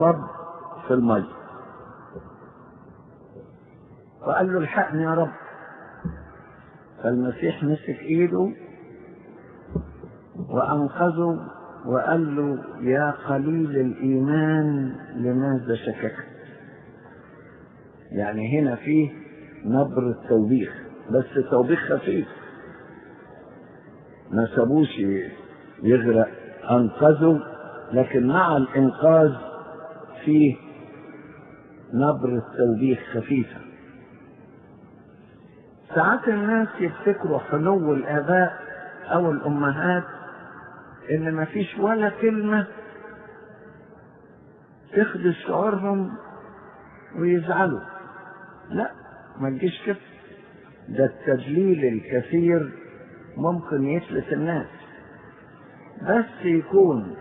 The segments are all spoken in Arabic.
صب في المية وقال له الحقني يا رب. فالمسيح مسك ايده وانقذه وقال له يا قليل الايمان لماذا شككت. يعني هنا فيه نبرة توبيخ، بس توبيخ خفيف، ما سابوش يغرق، انقذه، لكن مع الانقاذ فيه نبرة توبيخ خفيفة. ساعات الناس يفتكروا حنو الآباء أو الأمهات إن ما فيش ولا كلمة تخدش شعورهم ويزعلوا. لا، ما تجيش كده. ده التدليل الكثير ممكن يفلت الناس، بس يكون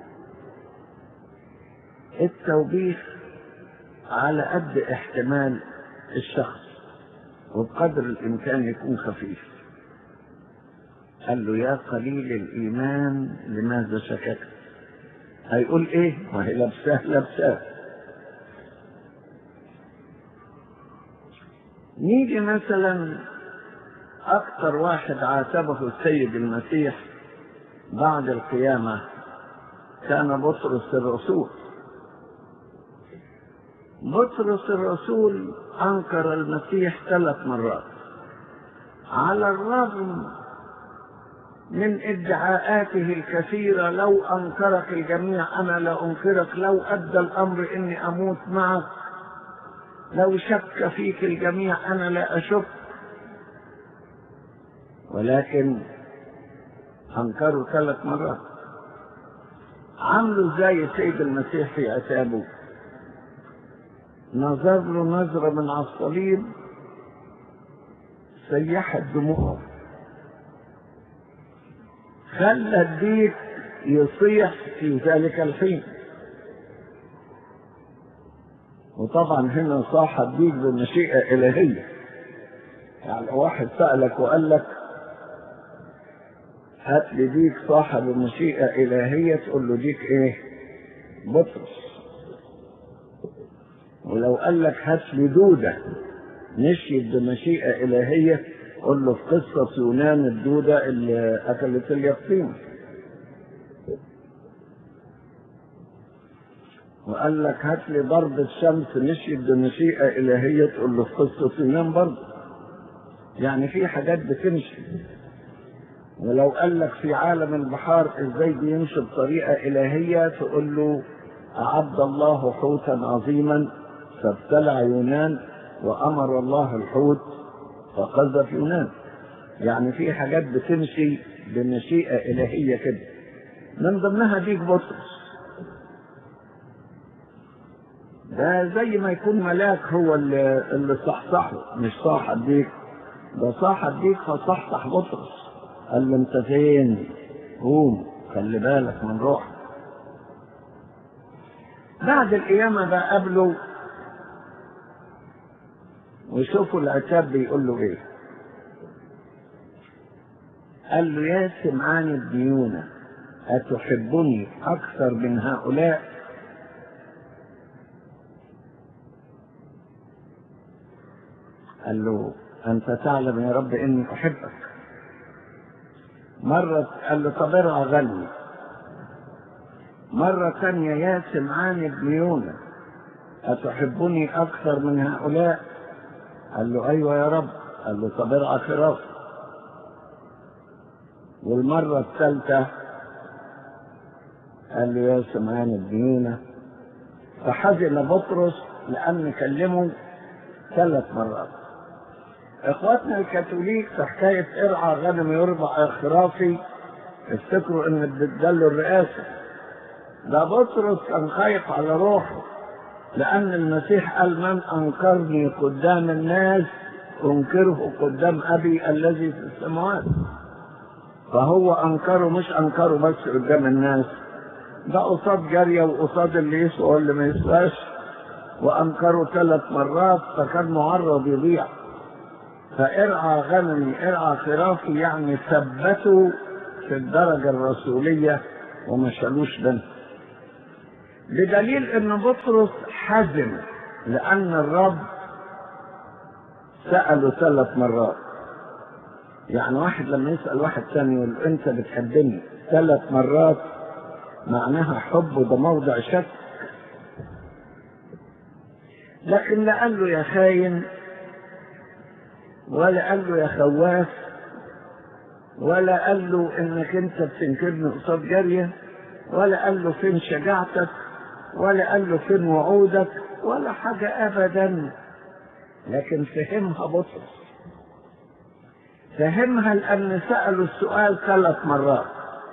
التوبيخ على قد احتمال الشخص وبقدر الإمكان يكون خفيف. قال له يا قليل الإيمان لماذا شككت. هيقول إيه؟ وهي لبساه. نيجي مثلا أكثر واحد عاتبه السيد المسيح بعد القيامة كان بطرس الرسول. بطرس الرسول أنكر المسيح 3 مرات، على الرغم من ادعاءاته الكثيرة: لو أنكرك الجميع أنا لا أنكرك، لو أدى الأمر إني أموت معك، لو شك فيك الجميع أنا لا أشك. ولكن أنكروا 3 مرات. عملوا زي السيد المسيح في عتابه، نظر له نظرة من على الصليب سيحت دموعه، خلى الديك يصيح في ذلك الحين. وطبعا هنا صاح الديك بمشيئة إلهية. يعني واحد سألك وقال لك هات لي ديك صاحب بمشيئة إلهية، تقول له ديك إيه؟ بطرس. ولو قال لك هات لي دودة مشيت بمشيئة إلهية، قل له في قصة يونان الدودة اللي أكلت اليقطين. وقال لك هات لي ضربة شمس مشيت بمشيئة إلهية، تقول له في قصة يونان برضه. يعني في حاجات بتمشي. ولو قال لك في عالم البحار ازاي بيمشي بطريقة إلهية، تقول له أعد الله حوتا عظيما فابتلع يونان وأمر الله الحوت فقذف يونان. يعني في حاجات بتمشي بمشيئة إلهية كده، من ضمنها ديك بطرس. ده زي ما يكون ملاك هو اللي صحصحه، مش صاح الديك، ده صاح الديك فصحصح بطرس، قال له انت فين؟ قوم خلي بالك من روحك. بعد القيامة بقى قابله وشوفوا العتاب بيقول له ايه. قال له يا سمعان الديونة أتحبني أكثر من هؤلاء؟ قال له أنت تعلم يا رب إني أحبك. مرة قال له طب ارعى غني. مرة ثانية يا سمعان الديونة أتحبني أكثر من هؤلاء؟ قال له أيوة يا رب. قال له طب ارعى خراف. والمرة الثالثة قال له يا سمعان الديونة. فحزن بطرس لأن كلمه 3 مرات. اخواتنا الكاثوليك في حكاية ارعى غنم يربع خرافي افتكروا ان بتدلوا الرئاسة. ده بطرس كان خايف على روحه، لأن المسيح قال من أنكرني قدام الناس أنكره قدام أبي الذي في السماوات. فهو أنكره، مش أنكره بس قدام الناس، ده قصاد جارية وقصاد اللي يسوى واللي ما يسواش، وأنكره 3 مرات، فكان معرض يضيع. فارعى غنمي ارعى خرافي، يعني ثبتوا في الدرجة الرسولية وما شالوش بنت. بدليل ان بطرس حزن لان الرب سأله 3 مرات. يعني واحد لما يسأل واحد ثاني يقول انت بتحبني 3 مرات، معناها حب، وده موضع شك. لكن لا قال له يا خاين، ولا قال له يا خواف، ولا قال له انك انت بتنكرني قصاد جارية، ولا قال له فين شجاعتك، ولا قال له فين وعودك، ولا حاجة ابدا. لكن فهمها بطرس، فهمها لأن سألوا السؤال 3 مرات،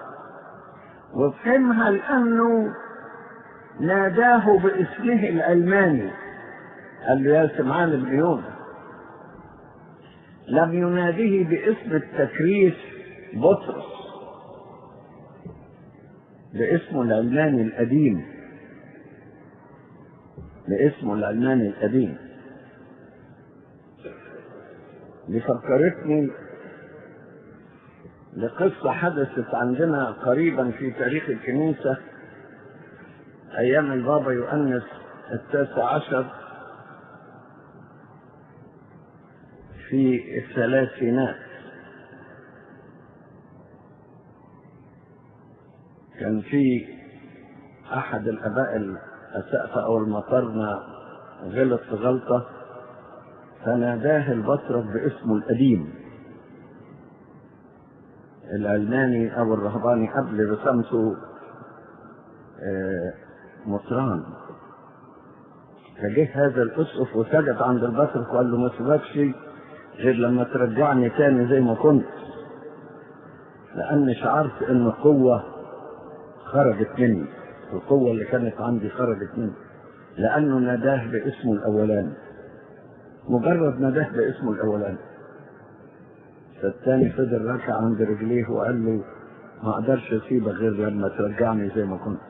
وفهمها لأنه ناداه باسمه العلماني، قال له يا سمعان ابن يونا. لم يناديه باسم التكريس بطرس، باسمه العلماني القديم، باسمه العلماني القديم. دي فكرتني لقصة حدثت عندنا قريبا في تاريخ الكنيسة أيام البابا يؤنس 19 في الثلاثينات. كان في أحد الآباء الأسقفة أو المطرنة غلط في غلطة، فناداه البطرك باسمه القديم العلماني أو الرهباني قبل رسمته مطران. فجه هذا الأسقف وسجد عند البطرك وقال له ما سيبكش غير لما ترجعني تاني زي ما كنت، لأني شعرت إن القوة خرجت مني، القوة اللي كانت عندي خرجت مني، لأنه ناداه باسمه الأولاني، مجرد ناداه باسمه الأولاني. فالتاني فضل راكع عند رجليه وقال له ما اقدرش اسيبك غير لما ترجعني زي ما كنت.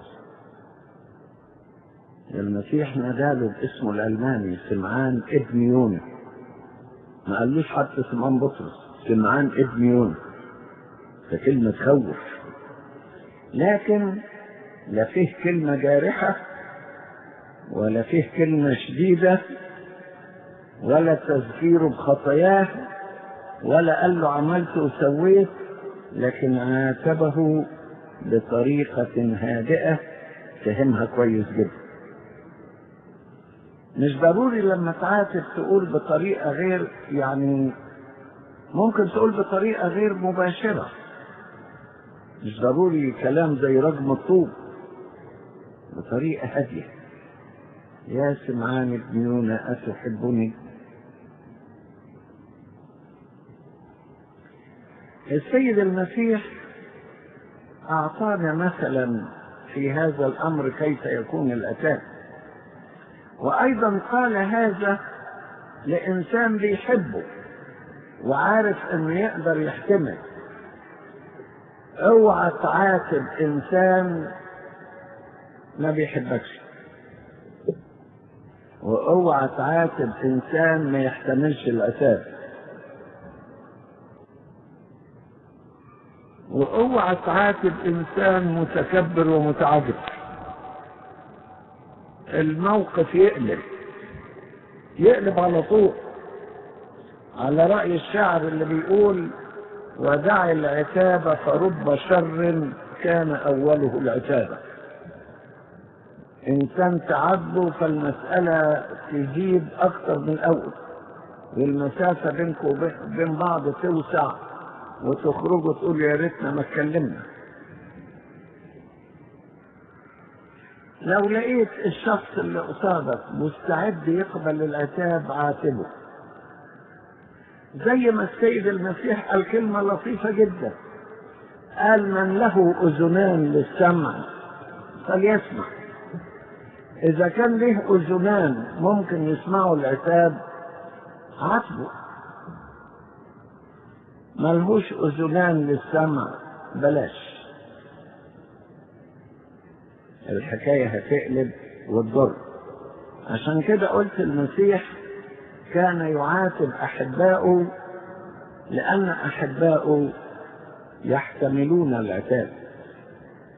المسيح ناداله باسمه العلماني سمعان ابن يونا، ما قالوش حتى سمعان بطرس، سمعان ابن يونا. فكلمة تخوف، لكن لا فيه كلمة جارحة ولا فيه كلمة شديدة ولا تذكيره بخطاياه ولا قال له عملت وسويت، لكن عاتبه بطريقة هادئة فهمها كويس جدا. مش ضروري لما تعاتب تقول بطريقة غير، يعني ممكن تقول بطريقة غير مباشرة، مش ضروري كلام زي رجم الطوب، بطريقة هادية. يا سمعان ابن يونا أتحبني؟ السيد المسيح أعطانا مثلا في هذا الأمر كيف يكون الأتاك، وأيضا قال هذا لإنسان بيحبه وعارف أنه يقدر يحتمل. اوعى تعاتب إنسان ما بيحبكش، واوعى تعاتب إنسان ما يحتملش العتاب، واوعى تعاتب انسان متكبر ومتعجب. الموقف يقلب على طول، على رأي الشاعر اللي بيقول ودع العتاب فرب شر كان أوله العتابة. إنسان تعبه فالمسألة تزيد أكثر من الأول، والمسافة بينكم وبين بعض توسع، وتخرجوا تقول يا ريتنا ما اتكلمنا. لو لقيت الشخص اللي قصادك مستعد يقبل العتاب عاتبه، زي ما السيد المسيح قال كلمة لطيفة جدا، قال من له أذنان للسمع فليسمع. إذا كان له أذنان ممكن يسمعوا العتاب عاتبه، ملهوش أذنان للسمع بلاش، الحكاية هتقلب وتضر. عشان كده قلت المسيح كان يعاتب أحباؤه لأن أحباؤه يحتملون العتاب.